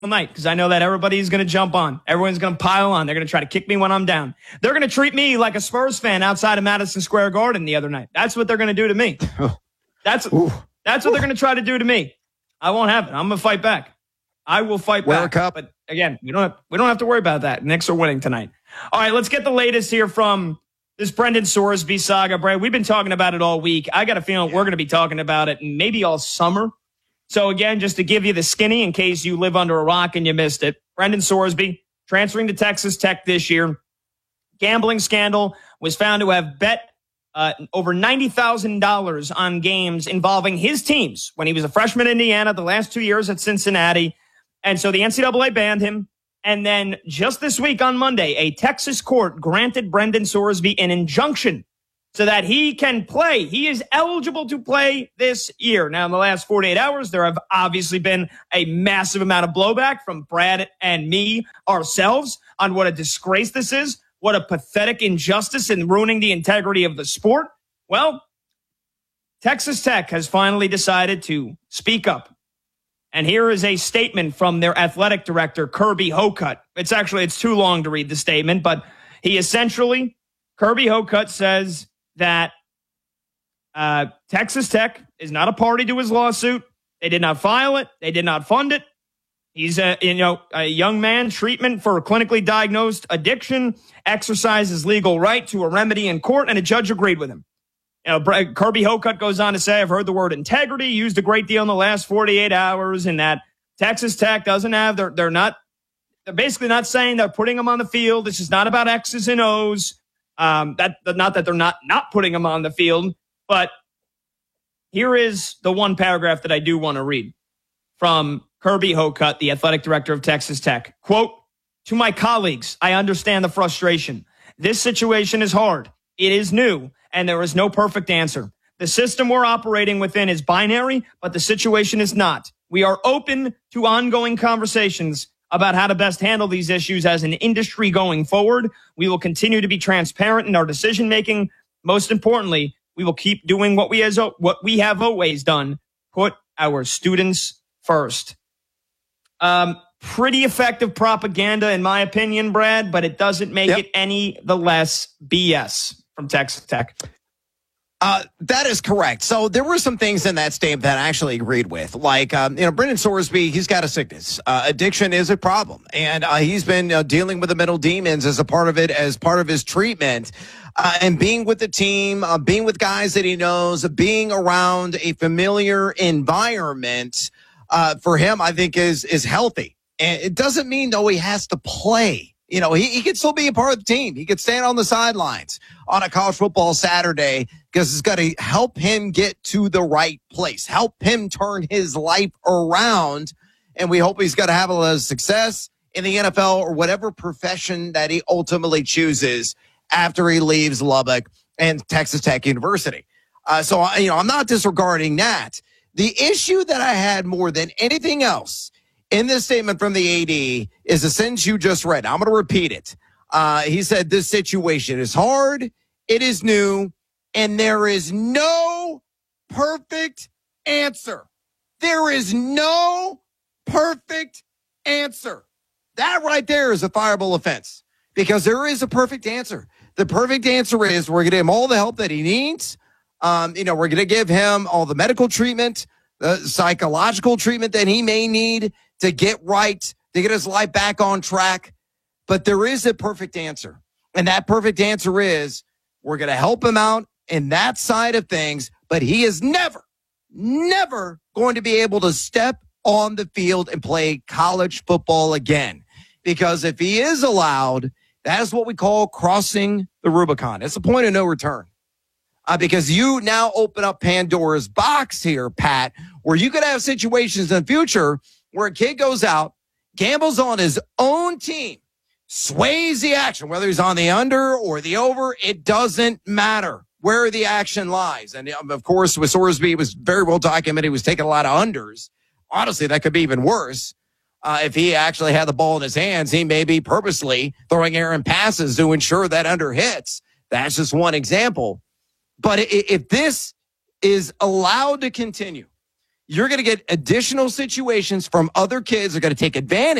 night because I know that everybody's going to jump on. Everyone's going to pile on. They're going to try to kick me when I'm down. They're going to treat me like a Spurs fan outside of Madison Square Garden the other night. That's what they're going to do to me. That's what they're going to try to do to me. I won't have it. I'm going to fight back. I will fight back. But again, we don't have to worry about that. Knicks are winning tonight. All right, let's get the latest here from this Brendan Sorsby saga. Brad, we've been talking about it all week. I got a feeling we're going to be talking about it maybe all summer. So again, just to give you the skinny in case you live under a rock and you missed it, Brendan Sorsby transferring to Texas Tech this year. Gambling scandal, was found to have bet over $90,000 on games involving his teams when he was a freshman in Indiana, the last 2 years at Cincinnati. And so the NCAA banned him. And then just this week on Monday, a Texas court granted Brendan Sorsby an injunction so that he can play. He is eligible to play this year. Now, in the last 48 hours, there have obviously been a massive amount of blowback from Brad and me ourselves on what a disgrace this is, what a pathetic injustice in ruining the integrity of the sport. Well, Texas Tech has finally decided to speak up. And here is a statement from their athletic director, Kirby Hocutt. It's too long to read the statement, but Kirby Hocutt says that Texas Tech is not a party to his lawsuit. They did not file it. They did not fund it. He's a young man, treatment for clinically diagnosed addiction, exercises legal right to a remedy in court, and a judge agreed with him. Kirby Hocutt goes on to say, I've heard the word integrity used a great deal in the last 48 hours, and that Texas Tech doesn't have, they're basically not saying they're putting them on the field. This is not about X's and O's. Not that they're not putting them on the field, but here is the one paragraph that I do want to read from Kirby Hocutt, the athletic director of Texas Tech. Quote, to my colleagues, I understand the frustration. This situation is hard. It is new, and there is no perfect answer. The system we're operating within is binary, but the situation is not. We are open to ongoing conversations about how to best handle these issues as an industry going forward. We will continue to be transparent in our decision making. Most importantly, we will keep doing what we have always done, put our students first. Pretty effective propaganda, in my opinion, Brad, but it doesn't make it any the less BS from Texas Tech. That is correct. So there were some things in that statement that I actually agreed with. Like, Brendan Sorsby, he's got a sickness. Addiction is a problem. And he's been dealing with the mental demons as a part of it, as part of his treatment. And being with the team, being with guys that he knows, being around a familiar environment, for him, I think is healthy. And it doesn't mean, though, he has to play. He could still be a part of the team. He could stand on the sidelines on a college football Saturday because it's got to help him get to the right place, help him turn his life around. And we hope he's going to have a lot of success in the NFL or whatever profession that he ultimately chooses after he leaves Lubbock and Texas Tech University. So I'm not disregarding that. The issue that I had more than anything else in this statement from the AD is the sentence you just read. I'm going to repeat it. He said, this situation is hard, it is new, and there is no perfect answer. There is no perfect answer. That right there is a fireable offense because there is a perfect answer. The perfect answer is we're going to give him all the help that he needs. We're going to give him all the medical treatment, the psychological treatment that he may need to get right, to get his life back on track. But there is a perfect answer. And that perfect answer is we're going to help him out in that side of things, but he is never going to be able to step on the field and play college football again. Because if he is allowed, that is what we call crossing the Rubicon. It's a point of no return. Because you now open up Pandora's box here, Pat, where you could have situations in the future where a kid goes out, gambles on his own team, sways the action, whether he's on the under or the over, it doesn't matter where the action lies. And, of course, with Sorsby, it was very well documented. He was taking a lot of unders. Honestly, that could be even worse. If he actually had the ball in his hands, he may be purposely throwing errant passes to ensure that under hits. That's just one example. But if this is allowed to continue, you're going to get additional situations from other kids that are going to take advantage